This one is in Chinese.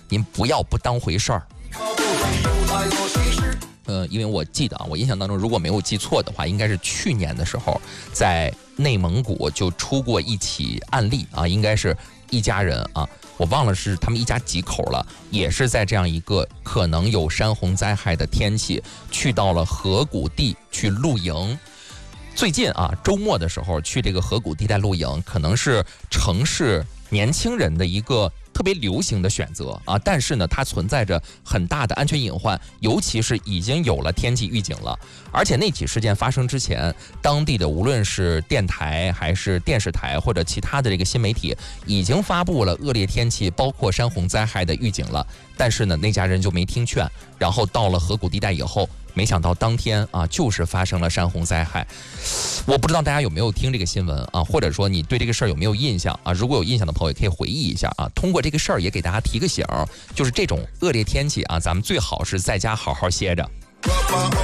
您不要不当回事儿。因为我记得啊，我印象当中如果没有记错的话，应该是去年的时候，在内蒙古就出过一起案例啊，应该是一家人啊，我忘了是他们一家几口了，也是在这样一个可能有山洪灾害的天气，去到了河谷地去露营。最近啊，周末的时候去这个河谷地带露营，可能是城市年轻人的一个特别流行的选择啊，但是呢，它存在着很大的安全隐患，尤其是已经有了天气预警了，而且那起事件发生之前，当地的无论是电台还是电视台或者其他的这个新媒体，已经发布了恶劣天气，包括山洪灾害的预警了，但是呢，那家人就没听劝，然后到了河谷地带以后，没想到当天啊，就是发生了山洪灾害。我不知道大家有没有听这个新闻啊，或者说你对这个事儿有没有印象啊？如果有印象的朋友也可以回忆一下啊。通过这个事儿也给大家提个醒，就是这种恶劣天气啊，咱们最好是在家好好歇着。